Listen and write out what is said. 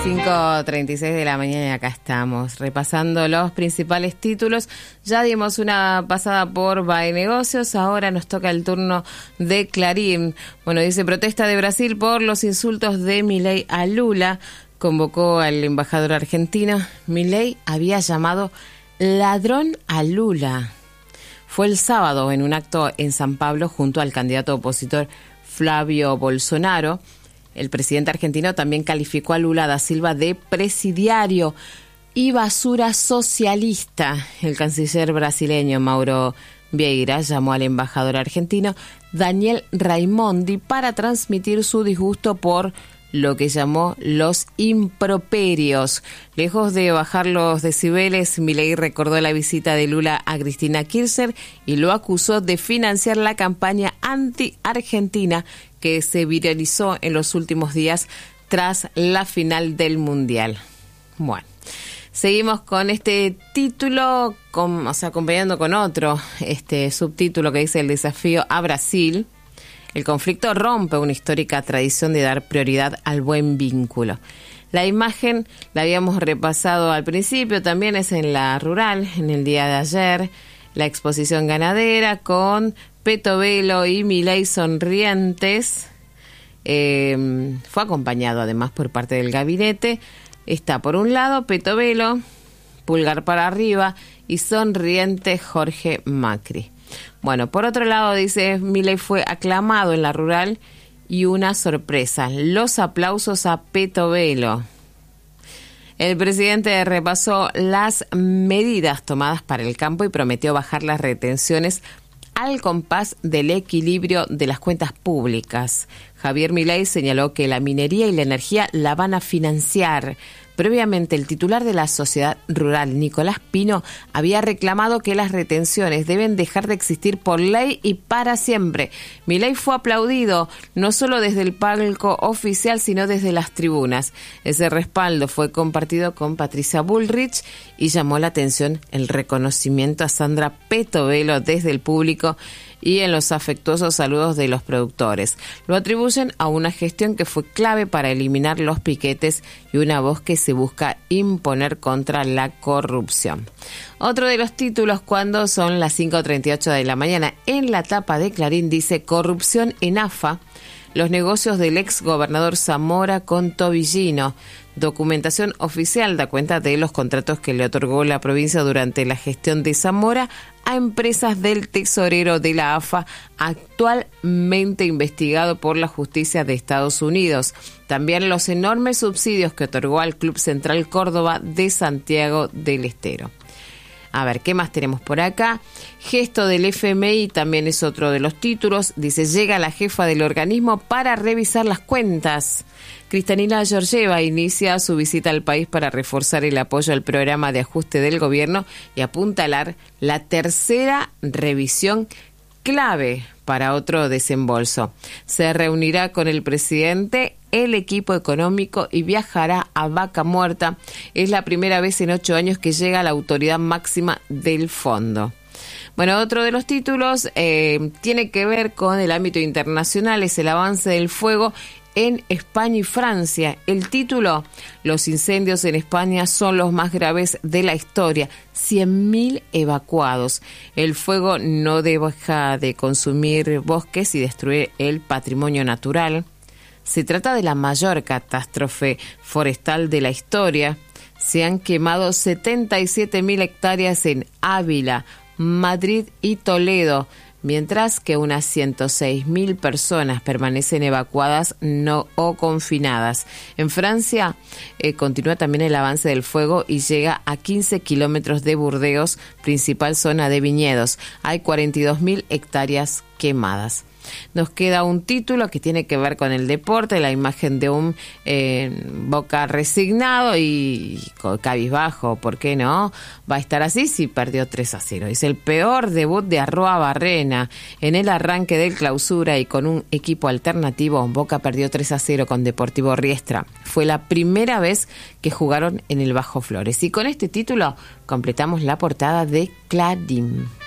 5:36 de la mañana y acá estamos repasando los principales títulos. Ya dimos una pasada por BAE Negocios, ahora nos toca el turno de Clarín. Bueno, dice: protesta de Brasil por los insultos de Milei a Lula. Convocó al embajador argentino. Milei había llamado ladrón a Lula. Fue el sábado en un acto en San Pablo junto al candidato opositor Flavio Bolsonaro. El presidente argentino también calificó a Lula da Silva de presidiario y basura socialista. El canciller brasileño Mauro Vieira llamó al embajador argentino Daniel Raimondi para transmitir su disgusto por lo que llamó los improperios. Lejos de bajar los decibeles, Milei recordó la visita de Lula a Cristina Kirchner y lo acusó de financiar la campaña anti-argentina que se viralizó en los últimos días tras la final del Mundial. Bueno, seguimos con este título, acompañando con otro subtítulo que dice: el desafío a Brasil. El conflicto rompe una histórica tradición de dar prioridad al buen vínculo. La imagen la habíamos repasado al principio, también es en la rural, en el día de ayer, la exposición ganadera con Petovelo y Milei sonrientes. Fue acompañado además por parte del gabinete. Está por un lado Petovelo, pulgar para arriba, y sonriente Jorge Macri. Bueno, por otro lado, dice: Milei fue aclamado en la rural y una sorpresa, los aplausos a Petovelo. El presidente repasó las medidas tomadas para el campo y prometió bajar las retenciones al compás del equilibrio de las cuentas públicas. Javier Milei señaló que la minería y la energía la van a financiar. Previamente, el titular de la Sociedad Rural, Nicolás Pino, había reclamado que las retenciones deben dejar de existir por ley y para siempre. Milei fue aplaudido no solo desde el palco oficial, sino desde las tribunas. Ese respaldo fue compartido con Patricia Bullrich y llamó la atención el reconocimiento a Sandra Petovelo desde el público y en los afectuosos saludos de los productores. Lo atribuyen a una gestión que fue clave para eliminar los piquetes y una voz que se busca imponer contra la corrupción. Otro de los títulos, cuando son las 5:38 de la mañana, en la tapa de Clarín dice: corrupción en AFA, los negocios del ex gobernador Zamora con Tobillino. Documentación oficial da cuenta de los contratos que le otorgó la provincia durante la gestión de Zamora a empresas del tesorero de la AFA, actualmente investigado por la justicia de Estados Unidos. También los enormes subsidios que otorgó al Club Central Córdoba de Santiago del Estero. A ver, ¿qué más tenemos por acá? Gesto del FMI también es otro de los títulos. Dice: llega la jefa del organismo para revisar las cuentas. Kristalina Georgieva inicia su visita al país para reforzar el apoyo al programa de ajuste del gobierno y apuntalar la tercera revisión clave para otro desembolso. Se reunirá con el presidente, el equipo económico y viajará a Vaca Muerta. Es la primera vez en 8 años que llega la autoridad máxima del fondo. Bueno, otro de los títulos tiene que ver con el ámbito internacional, es el avance del fuego en España y Francia. El título: los incendios en España son los más graves de la historia. 100.000 evacuados. El fuego no deja de consumir bosques y destruir el patrimonio natural. Se trata de la mayor catástrofe forestal de la historia. Se han quemado 77.000 hectáreas en Ávila, Madrid y Toledo, mientras que unas 106.000 personas permanecen evacuadas o confinadas. En Francia continúa también el avance del fuego y llega a 15 kilómetros de Burdeos, principal zona de viñedos. Hay 42.000 hectáreas quemadas. Nos queda un título que tiene que ver con el deporte, la imagen de un Boca resignado y cabizbajo, ¿por qué no? Va a estar así si perdió 3-0. Es el peor debut de Arroa Barrena. En el arranque del clausura y con un equipo alternativo, Boca perdió 3-0 con Deportivo Riestra. Fue la primera vez que jugaron en el Bajo Flores. Y con este título completamos la portada de Clarín.